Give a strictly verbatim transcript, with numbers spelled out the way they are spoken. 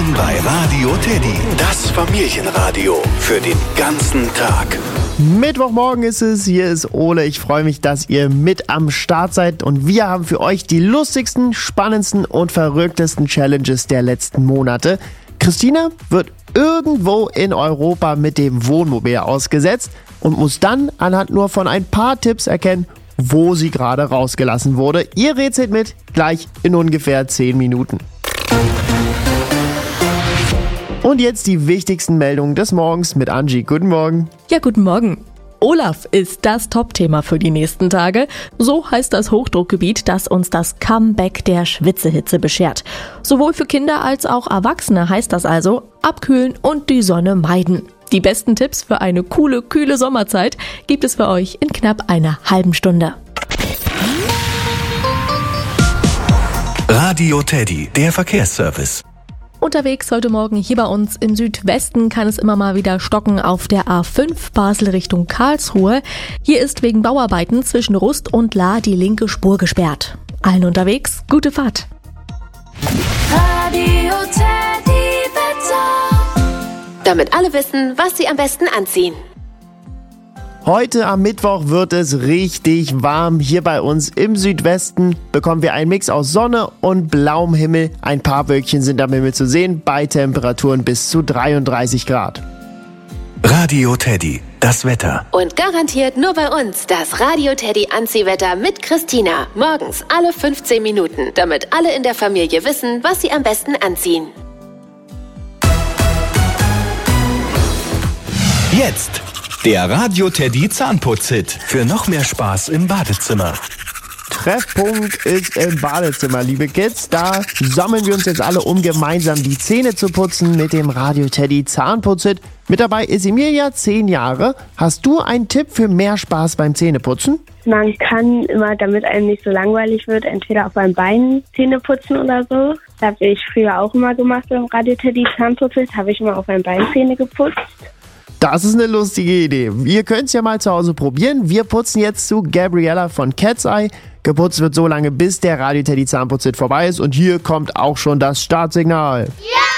Willkommen bei Radio Teddy, das Familienradio für den ganzen Tag. Mittwochmorgen ist es, hier ist Ole. Ich freue mich, dass ihr mit am Start seid und wir haben für euch die lustigsten, spannendsten und verrücktesten Challenges der letzten Monate. Christina wird irgendwo in Europa mit dem Wohnmobil ausgesetzt und muss dann anhand nur von ein paar Tipps erkennen, wo sie gerade rausgelassen wurde. Ihr rätselt mit, gleich in ungefähr zehn Minuten. Und jetzt die wichtigsten Meldungen des Morgens mit Angie. Guten Morgen. Ja, guten Morgen. Olaf ist das Top-Thema für die nächsten Tage. So heißt das Hochdruckgebiet, das uns das Comeback der Schwitzehitze beschert. Sowohl für Kinder als auch Erwachsene heißt das also, abkühlen und die Sonne meiden. Die besten Tipps für eine coole, kühle Sommerzeit gibt es für euch in knapp einer halben Stunde. Radio Teddy, der Verkehrsservice. Unterwegs heute Morgen hier bei uns im Südwesten kann es immer mal wieder stocken auf der A fünf Basel Richtung Karlsruhe. Hier ist wegen Bauarbeiten zwischen Rust und Lahr die linke Spur gesperrt. Allen unterwegs, gute Fahrt. Radio Teddy Wetter. Damit alle wissen, was sie am besten anziehen. Heute am Mittwoch wird es richtig warm. Hier bei uns im Südwesten bekommen wir einen Mix aus Sonne und blauem Himmel. Ein paar Wölkchen sind am Himmel zu sehen, bei Temperaturen bis zu dreiunddreißig Grad. Radio Teddy, das Wetter. Und garantiert nur bei uns das Radio Teddy Anziehwetter mit Christina. Morgens alle fünfzehn Minuten, damit alle in der Familie wissen, was sie am besten anziehen. Jetzt der Radio Teddy Zahnputz-Hit für noch mehr Spaß im Badezimmer. Treffpunkt ist im Badezimmer, liebe Kids. Da sammeln wir uns jetzt alle, um gemeinsam die Zähne zu putzen mit dem Radio Teddy Zahnputz-Hit. Mit dabei ist Emilia, zehn Jahre. Hast du einen Tipp für mehr Spaß beim Zähneputzen? Man kann immer, damit einem nicht so langweilig wird, entweder auf einem Bein Zähne putzen oder so. Das habe ich früher auch immer gemacht beim Radio Teddy Zahnputz-Hit. Habe ich immer auf einem Bein Zähne geputzt. Das ist eine lustige Idee. Ihr könnt es ja mal zu Hause probieren. Wir putzen jetzt zu Gabriella von Cat's Eye. Geputzt wird so lange, bis der Radio Teddy Zahnputz-Hit vorbei ist. Und hier kommt auch schon das Startsignal. Ja!